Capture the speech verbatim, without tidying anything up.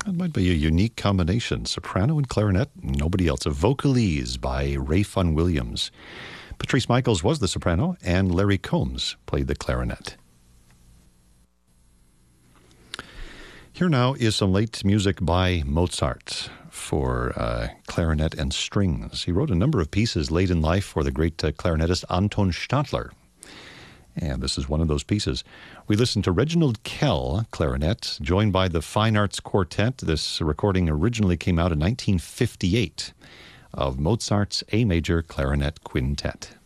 That might be a unique combination, soprano and clarinet, nobody else. A Vocalese by Ray Fun Williams. Patrice Michaels was the soprano, and Larry Combs played the clarinet. Here now is some late music by Mozart for uh, clarinet and strings. He wrote a number of pieces late in life for the great uh, clarinetist Anton Stadler. And this is one of those pieces. We listened to Reginald Kell, clarinet, joined by the Fine Arts Quartet. This recording originally came out in nineteen fifty-eight of Mozart's A Major Clarinet Quintet.